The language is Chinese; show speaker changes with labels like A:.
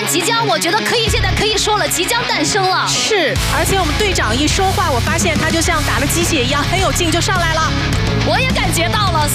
A: 即将，我觉得现在可以说了，即将诞生了。
B: 是，而且我们队长一说话，我发现他就像打了鸡血一样，很有劲就上来了。
A: 我也感觉到了，